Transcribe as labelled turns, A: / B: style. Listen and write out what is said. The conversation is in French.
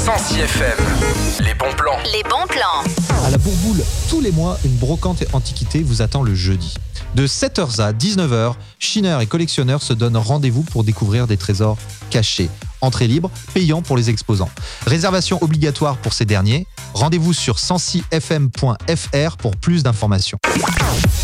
A: 106 FM. Les bons plans.
B: Les bons plans.
C: À la Bourboule, tous les mois, une brocante antiquité vous attend le jeudi. De 7h à 19h, chineurs et collectionneurs se donnent rendez-vous pour découvrir des trésors cachés. Entrée libre, payant pour les exposants. Réservation obligatoire pour ces derniers. Rendez-vous sur 106fm.fr pour plus d'informations.